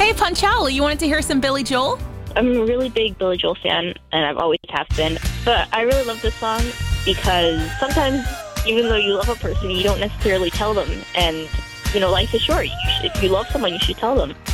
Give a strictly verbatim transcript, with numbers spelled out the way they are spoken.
Hey, Ponchal, you wanted to hear some Billy Joel? I'm a really big Billy Joel fan, and I've always have been. But I really love this song because sometimes, even though you love a person, you don't necessarily tell them. And, you know, life is short. You should, if you love someone, you should tell them.